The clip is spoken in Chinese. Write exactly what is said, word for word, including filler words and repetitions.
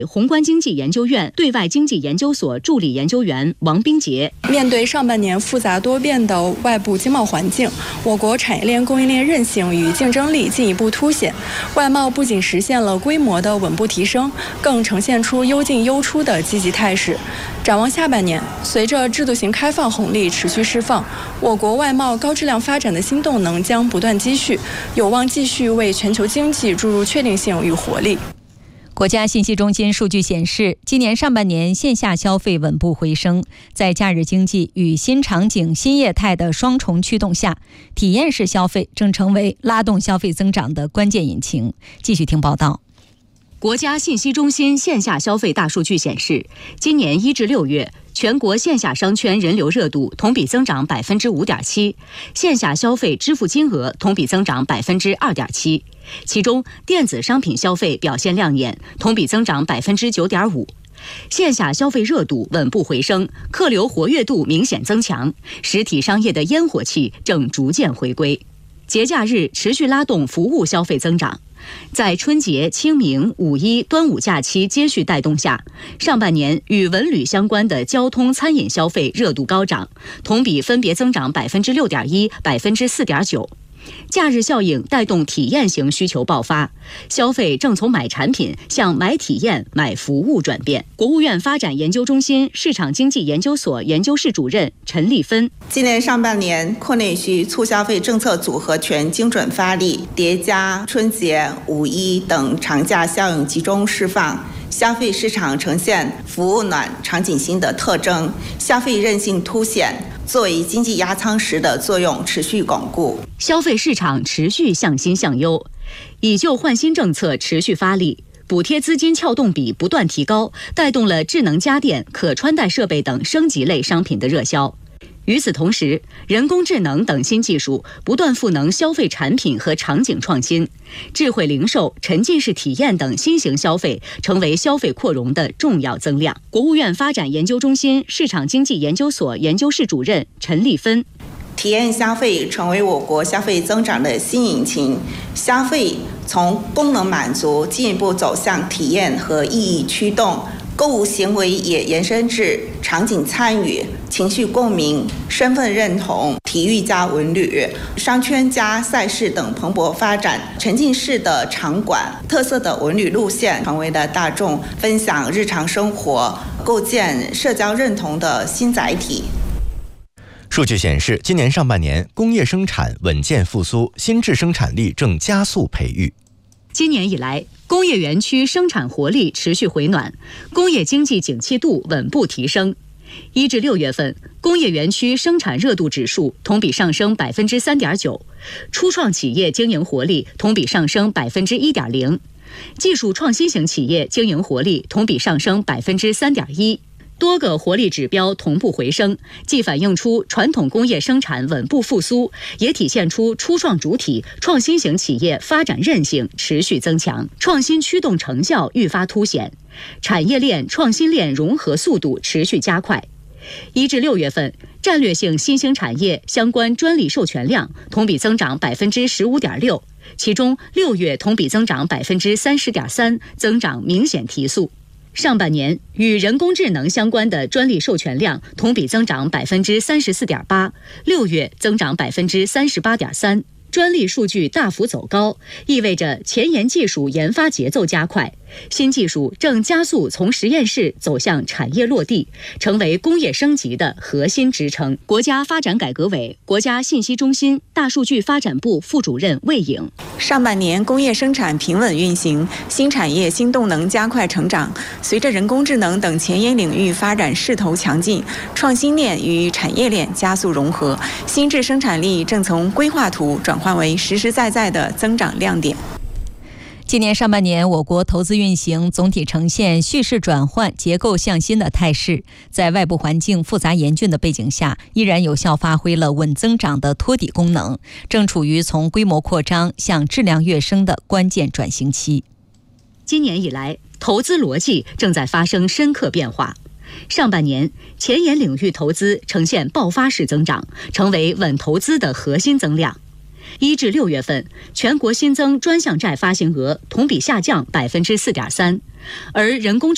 宏观经济研究院对外经济研究所助理研究员王冰杰， 面对上半年复杂多变的外部经贸环境，我国产业链、供应链韧性与竞争力进一步凸显，外贸不仅实现了规模的稳步提升，更呈现出优进优出的积极态势。展望下半年，随着制度型开放红利持续释放，我国外贸高质量发展的新动能将不断积蓄，有望继续为全球经济注入确定性与活力。 国家信息中心数据显示，今年上半年线下消费稳步回升，在假日经济与新场景新业态的双重驱动下，体验式消费正成为拉动消费增长的关键引擎。继续听报道。 国家信息中心线下消费大数据显示，今年一至六月，全国线下商圈人流热度同比增长百分之五点七，线下消费支付金额同比增长百分之二点七，其中电子商品消费表现亮眼，同比增长百分之九点五。线下消费热度稳步回升，客流活跃度明显增强，实体商业的烟火气正逐渐回归。节假日持续拉动服务消费增长。在春节、清明、五一、端午假期接续带动下，上半年与文旅相关的交通、餐饮消费热度高涨，同比分别增长百分之六点一、百分之四点九。假日效应带动体验型需求爆发，消费正从买产品向买体验、买服务转变。国务院发展研究中心市场经济研究所研究室主任陈立芬， 今年上半年扩内需促消费政策组合拳精准发力，叠加春节、五一等长假效应集中释放，消费市场呈现服务暖、场景新的特征，消费韧性凸显，作为经济压舱石的作用持续巩固， 消费市场持续向新向优，以旧换新政策持续发力，补贴资金撬动比不断提高，带动了智能家电、可穿戴设备等升级类商品的热销。与此同时，人工智能等新技术不断赋能消费产品和场景创新，智慧零售、沉浸式体验等新型消费成为消费扩容的重要增量。国务院发展研究中心市场经济研究所研究室主任陈立芬， 体验消费成为我国消费增长的新引擎，消费从功能满足进一步走向体验和意义驱动，购物行为也延伸至场景参与、情绪共鸣、身份认同、体育加文旅、商圈加赛事等蓬勃发展。沉浸式的场馆、特色的文旅路线成为了大众分享日常生活、构建社交认同的新载体。 数据显示，今年上半年工业生产稳健复苏，新质生产力正加速培育。 今年以来，工业园区生产活力持续回暖，工业经济景气度稳步提升。一至六月份，工业园区生产热度指数同比上升百分之三点九，初创企业经营活力同比上升百分之一点零，技术创新型企业经营活力同比上升百分之三点一。多个活力指标同步回升，既反映出传统工业生产稳步复苏，也体现出初创主体、创新型企业发展韧性持续增强，创新驱动成效愈发凸显，产业链、创新链融合速度持续加快。一至六月份，战略性新兴产业相关专利授权量同比增长百分之十五点六，其中六月同比增长百分之三十点三，增长明显提速。上半年与人工智能相关的专利授权量同比增长百分之三十四点八，六月增长百分之三十八点三，专利数据大幅走高，意味着前沿技术研发节奏加快，新技术正加速从实验室走向产业落地，成为工业升级的核心支撑。国家发展改革委、国家信息中心大数据发展部副主任魏颖， 上半年工业生产平稳运行，新产业新动能加快成长。随着人工智能等前沿领域发展势头强劲，创新链与产业链加速融合，新质生产力正从规划图转换为实实在在的增长亮点。 今年上半年，我国投资运行总体呈现蓄势转换、结构向新的态势，在外部环境复杂严峻的背景下，依然有效发挥了稳增长的托底功能，正处于从规模扩张向质量跃升的关键转型期。 今年以来，投资逻辑正在发生深刻变化。上半年，前沿领域投资呈现爆发式增长，成为稳投资的核心增量。一至六月份，全国新增专项债发行额同比下降百分之四点三，而人工智